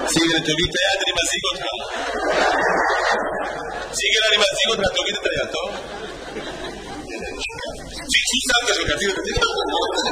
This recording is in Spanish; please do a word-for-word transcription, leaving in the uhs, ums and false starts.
Sige, tolita ya terima sigo tra. Sige la terima sigo tra tolita ya to. Sí, sí, sabes que lo que